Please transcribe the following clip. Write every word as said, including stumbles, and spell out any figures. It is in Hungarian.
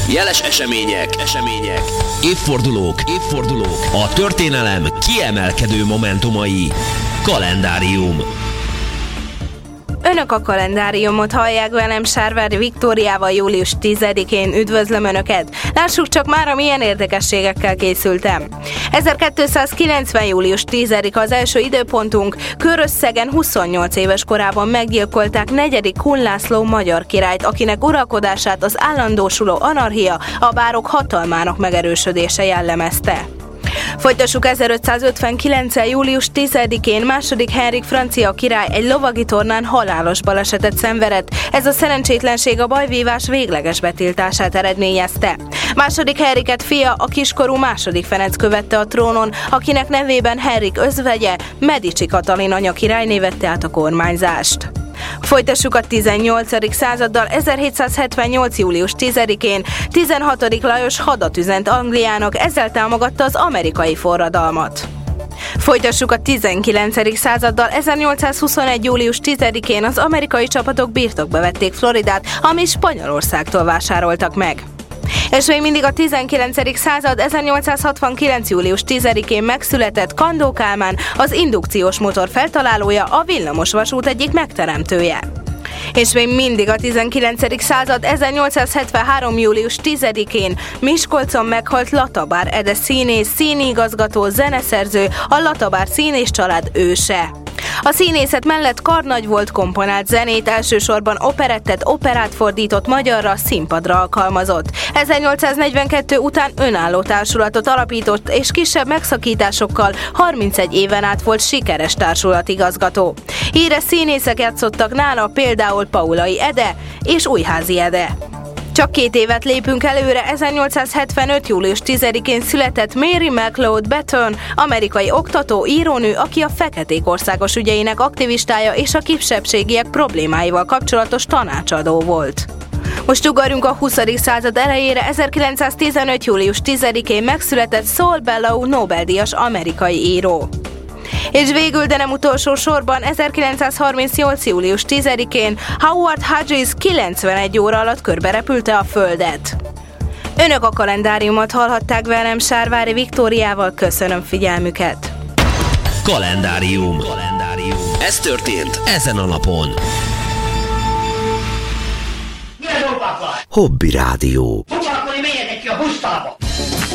Jeles események, események, évfordulók, évfordulók, a történelem kiemelkedő momentumai. Kalendárium. Önök a kalendáriumot hallják, velem Sárvári Viktóriával július tizedikén. Üdvözlöm Önöket! Lássuk csak már, milyen érdekességekkel készültem. ezerkétszázkilencven. július tizedike az első időpontunk. Körösszegen huszonnyolc éves korában meggyilkolták negyedik Kun László magyar királyt, akinek uralkodását az állandósuló anarchia, a bárok hatalmának megerősödése jellemezte. Folytassuk ezerötszázötvenkilencen. július tizedikén második Henrik francia király egy lovagi tornán halálos balesetet szenvedett. Ez a szerencsétlenség a bajvívás végleges betiltását eredményezte. Második Henriket fia, a kiskorú második Ferenc követte a trónon, akinek nevében Henrik özvegye, Medici Katalin anya királyné vette át a kormányzást. Folytassuk a tizennyolcadik századdal. ezerhétszázhetvennyolc. július tizedikén tizenhatodik Lajos hadat üzent Angliának, ezzel támogatta az amerikai forradalmat. Folytassuk a tizenkilencedik századdal. ezernyolcszázhuszonegy. július tizedikén az amerikai csapatok birtokba vették Floridát, amit Spanyolországtól vásároltak meg. És még mindig a tizenkilencedik század. ezernyolcszázhatvankilenc. július tizedikén megszületett Kandó Kálmán, az indukciós motor feltalálója, a villamos vasút egyik megteremtője. És még mindig a tizenkilencedik század. ezernyolcszázhetvenhárom. július tizedikén Miskolcon meghalt Latabár Ede színész, színigazgató, zeneszerző, a Latabár színész család őse. A színészet mellett karnagy volt, komponált zenét, elsősorban operettet, operát fordított magyarra, színpadra alkalmazott. ezernyolcszáznegyvenkettő után önálló társulatot alapított, és kisebb megszakításokkal harmincegy éven át volt sikeres társulatigazgató. Híres színészek játszottak nála, például Paulai Ede és Újházi Ede. Csak két évet lépünk előre. ezernyolcszázhetvenöt. július tizedikén született Mary McLeod Bethune, amerikai oktató, írónő, aki a feketék országos ügyeinek aktivistája és a kisebbségiek problémáival kapcsolatos tanácsadó volt. Most ugorjunk a huszadik század elejére. ezerkilencszáztizenöt. július tizedikén megszületett Saul Bellow Nobel-díjas amerikai író. És végül, de nem utolsó sorban, ezerkilencszázharmincnyolc. július tizedikén Howard Hughes kilencvenegy óra alatt körberepülte a Földet. Önök a kalendáriumot hallhatták, velem Sárvári Viktóriával. Köszönöm figyelmüket! Kalendárium. Kalendárium. Ez történt ezen a napon. Hobby Rádió. Foglalkozni, menjetek ki a busztába!